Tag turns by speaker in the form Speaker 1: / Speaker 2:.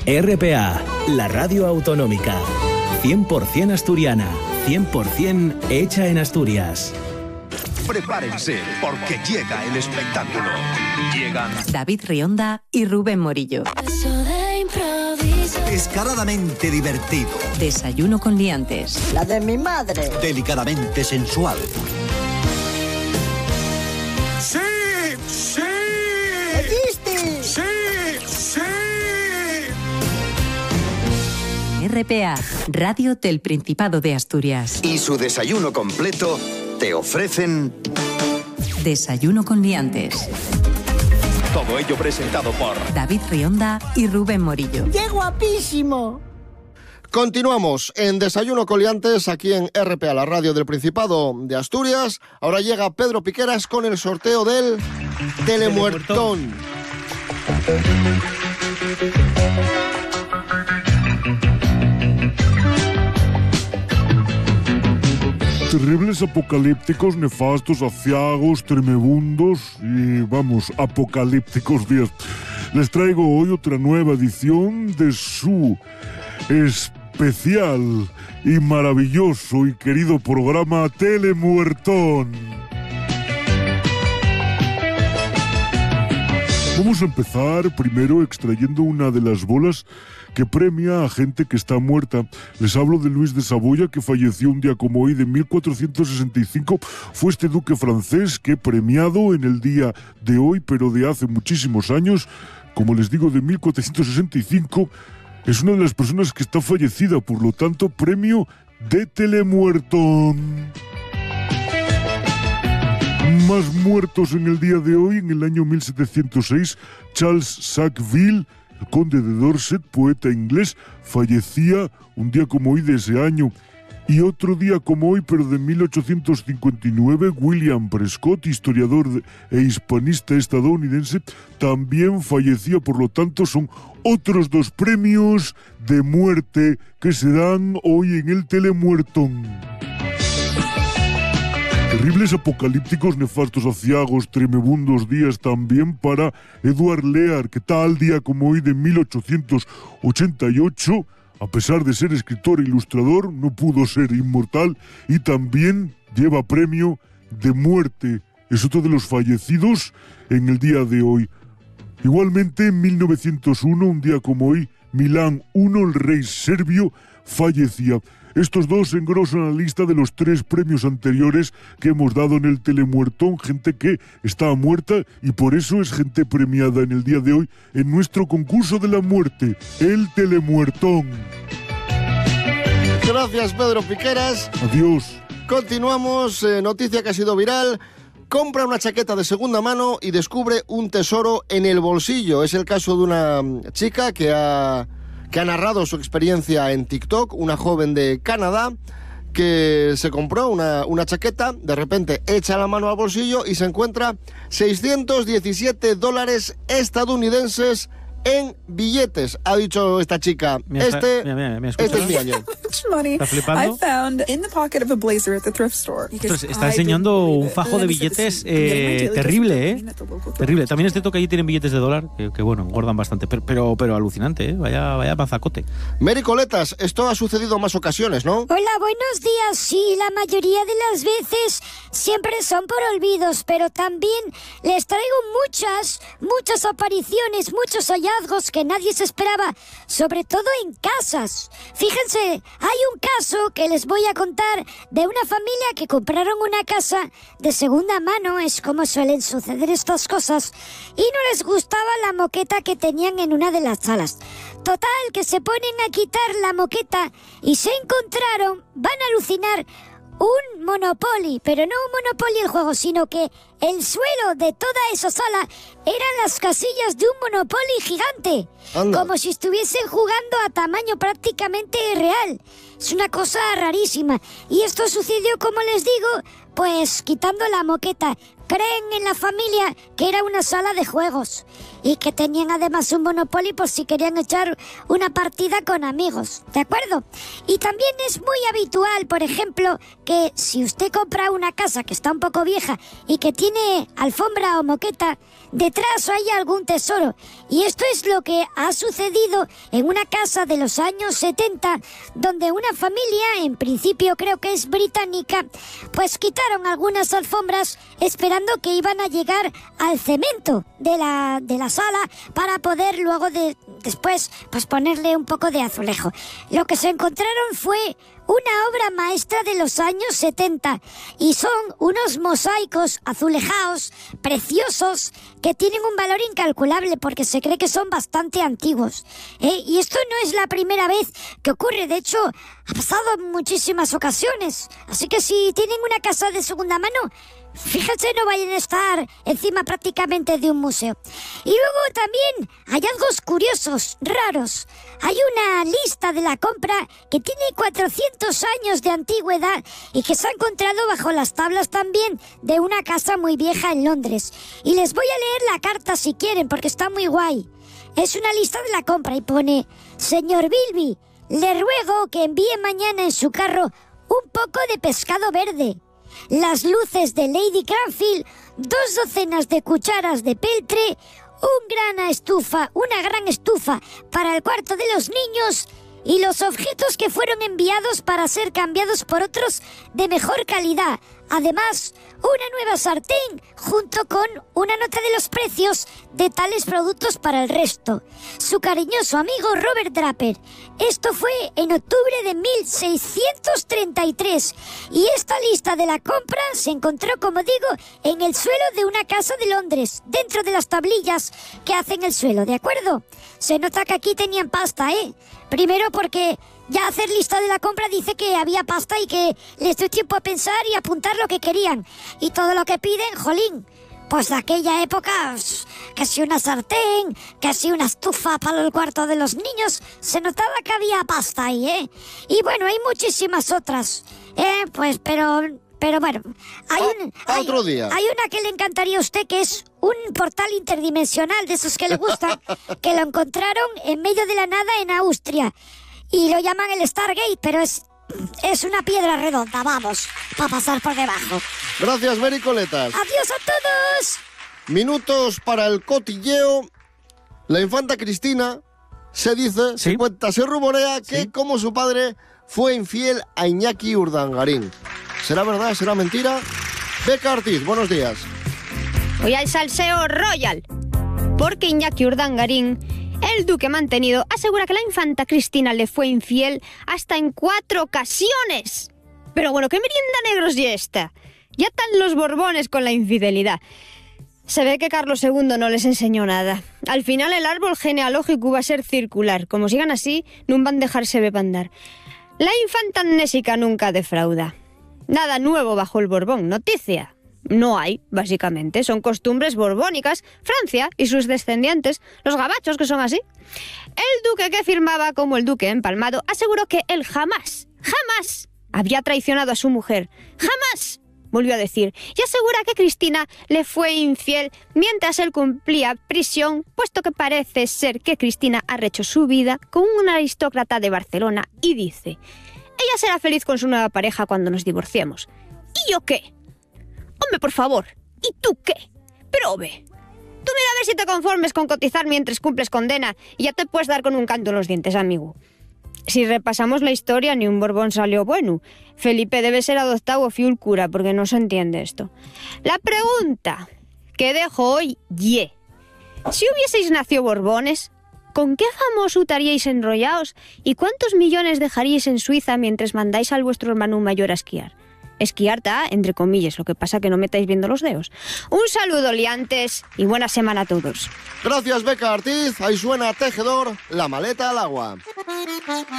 Speaker 1: RPA, la radio autonómica. 100% asturiana, 100% hecha en Asturias.
Speaker 2: Prepárense, porque llega el espectáculo. Llegan
Speaker 3: David Rionda y Rubén Morillo.
Speaker 2: Descaradamente divertido.
Speaker 3: Desayuno con liantes.
Speaker 4: La de mi madre.
Speaker 2: Delicadamente sensual.
Speaker 5: ¡Sí! ¡Sí!
Speaker 4: ¿Existe?
Speaker 5: ¡Sí! ¡Sí!
Speaker 3: RPA, Radio del Principado de Asturias.
Speaker 2: Y su desayuno completo te ofrecen...
Speaker 3: Desayuno con liantes.
Speaker 2: Todo ello presentado por...
Speaker 3: David Rionda y Rubén Morillo.
Speaker 4: ¡Qué guapísimo!
Speaker 6: Continuamos en Desayuno con Liantes aquí en RPA, la radio del Principado de Asturias. Ahora llega Pedro Piqueras con el sorteo del Telemuertón.
Speaker 7: Terribles, apocalípticos, nefastos, aciagos, tremebundos y, vamos, apocalípticos días. Les traigo hoy otra nueva edición de su especial y maravilloso y querido programa Telemuertón. Vamos a empezar primero extrayendo una de las bolas que premia a gente que está muerta. Les hablo de Luis de Saboya, que falleció un día como hoy de 1465. Fue este duque francés que, premiado en el día de hoy, pero de hace muchísimos años, como les digo, de 1465, es una de las personas que está fallecida, por lo tanto, premio de Telemuertón. Más muertos en el día de hoy. En el año 1706, Charles Sackville, el conde de Dorset, poeta inglés, fallecía un día como hoy de ese año. Y otro día como hoy, pero de 1859, William Prescott, historiador e hispanista estadounidense, también fallecía. Por lo tanto, son otros dos premios de muerte que se dan hoy en el Telemuertón. Terribles, apocalípticos, nefastos, aciagos, tremebundos días también para Edward Lear, que tal día como hoy de 1888, a pesar de ser escritor e ilustrador, no pudo ser inmortal y también lleva premio de muerte. Es otro de los fallecidos en el día de hoy. Igualmente, en 1901, un día como hoy, Milán I, el rey serbio, fallecía. Estos dos engrosan la lista de los 3 premios anteriores que hemos dado en el Telemuertón, gente que está muerta y por eso es gente premiada en el día de hoy en nuestro concurso de la muerte, el Telemuertón.
Speaker 6: Gracias, Pedro Piqueras.
Speaker 7: Adiós.
Speaker 6: Continuamos, noticia que ha sido viral. Compra una chaqueta de segunda mano y descubre un tesoro en el bolsillo. Es el caso de una chica que ha narrado su experiencia en TikTok, una joven de Canadá que se compró una chaqueta, de repente echa la mano al bolsillo y se encuentra $617 estadounidenses en billetes. Ha dicho esta chica,
Speaker 8: mira,
Speaker 6: este es mi año.
Speaker 8: ¿Está flipando? Está enseñando un fajo de billetes terrible, ¿eh? Terrible. También es cierto que allí tienen billetes de dólar, que bueno, engordan bastante, pero alucinante, ¿eh? Vaya mazacote.
Speaker 6: Mary Coletas, esto ha sucedido en más ocasiones, ¿no?
Speaker 9: Hola, buenos días. Sí, la mayoría de las veces siempre son por olvidos, pero también les traigo muchas apariciones, muchos hallazgos que nadie se esperaba, sobre todo en casas. Fíjense, hay un caso que les voy a contar de una familia que compraron una casa de segunda mano, es como suelen suceder estas cosas, y no les gustaba la moqueta que tenían en una de las salas. Total, que se ponen a quitar la moqueta y se encontraron, van a alucinar, un Monopoly, pero no un Monopoly el juego, sino que el suelo de toda esa sala eran las casillas de un Monopoly gigante. Anda. Como si estuviesen jugando a tamaño prácticamente real. Es una cosa rarísima. Y esto sucedió, como les digo, pues quitando la moqueta. Creen en la familia que era una sala de juegos. y que tenían además un Monopoly por si querían echar una partida con amigos, ¿de acuerdo? Y también es muy habitual, por ejemplo, que si usted compra una casa que está un poco vieja y que tiene alfombra o moqueta, detrás hay algún tesoro. Y esto es lo que ha sucedido en una casa de los años 70, donde una familia, en principio creo que es británica, pues quitaron algunas alfombras esperando que iban a llegar al cemento de la sala para poder luego después pues ponerle un poco de azulejo. Lo que se encontraron fue una obra maestra de los años 70 y son unos mosaicos azulejados preciosos que tienen un valor incalculable porque se cree que son bastante antiguos. Y esto no es la primera vez que ocurre, de hecho ha pasado en muchísimas ocasiones. Así que si tienen una casa de segunda mano, fíjense, no vayan a estar encima prácticamente de un museo. Y luego también hallazgos curiosos, raros. Hay una lista de la compra que tiene 400 años de antigüedad y que se ha encontrado bajo las tablas también de una casa muy vieja en Londres. Y les voy a leer la carta si quieren, porque está muy guay. Es una lista de la compra y pone: Señor Bilby, le ruego que envíe mañana en su carro un poco de pescado verde, las luces de Lady Cranfield, 2 docenas de cucharas de peltre, una gran estufa para el cuarto de los niños y los objetos que fueron enviados para ser cambiados por otros de mejor calidad. Además, una nueva sartén junto con una nota de los precios de tales productos para el resto. Su cariñoso amigo Robert Draper. Esto fue en octubre de 1633 y esta lista de la compra se encontró, como digo, en el suelo de una casa de Londres, dentro de las tablillas que hacen el suelo, ¿de acuerdo? Se nota que aquí tenían pasta, Primero porque ya hacer lista de la compra dice que había pasta y que les dio tiempo a pensar y apuntar lo que querían. Y todo lo que piden, jolín, pues de aquella época, que si una sartén, que si una estufa para el cuarto de los niños, se notaba que había pasta ahí, Y bueno, hay muchísimas otras, pues pero bueno,
Speaker 6: otro día.
Speaker 9: Hay una que le encantaría a usted, que es un portal interdimensional de esos que le gustan, que lo encontraron en medio de la nada en Austria. Y lo llaman el Stargate, pero es una piedra redonda, vamos, para pasar por debajo.
Speaker 6: Gracias, Mary Coletas.
Speaker 9: ¡Adiós a todos!
Speaker 6: Minutos para el cotilleo. La infanta Cristina se dice, se cuenta, se rumorea que como su padre fue infiel a Iñaki Urdangarín. ¿Será verdad? ¿Será mentira? Beca Ortiz, buenos días.
Speaker 10: Hoy al salseo royal, porque Iñaki Urdangarín, el duque mantenido, asegura que la infanta Cristina le fue infiel hasta en 4 ocasiones. Pero bueno, ¿qué merienda negros y esta? Ya están los Borbones con la infidelidad. Se ve que Carlos II no les enseñó nada. Al final el árbol genealógico va a ser circular. Como sigan así, no van a dejarse bepandar. La infanta amnésica nunca defrauda. Nada nuevo bajo el Borbón. Noticia: no hay, básicamente. Son costumbres borbónicas. Francia y sus descendientes, los gabachos, que son así. El duque, que firmaba como el duque empalmado, aseguró que él jamás había traicionado a su mujer. ¡Jamás!, volvió a decir. Y asegura que Cristina le fue infiel mientras él cumplía prisión, puesto que parece ser que Cristina ha rehecho su vida con un aristócrata de Barcelona y dice: ella será feliz con su nueva pareja cuando nos divorciemos. ¿Y yo qué? Hombre, por favor, ¿y tú qué? Pero ve, tú mira a ver si te conformes con cotizar mientras cumples condena y ya te puedes dar con un canto en los dientes, amigo. Si repasamos la historia, ni un Borbón salió bueno. Felipe debe ser adoptado o fiul cura, porque no se entiende esto. La pregunta que dejo hoy, si hubieseis nacido Borbones, ¿con qué famoso estaríais enrollados? ¿Y cuántos millones dejaríais en Suiza mientras mandáis al vuestro hermano mayor a esquiar? Esquiar está entre comillas, lo que pasa que no me estáis viendo los dedos. Un saludo, liantes, y buena semana a todos.
Speaker 6: Gracias, Beca Ortiz. Ahí suena Tejedor, la maleta al agua.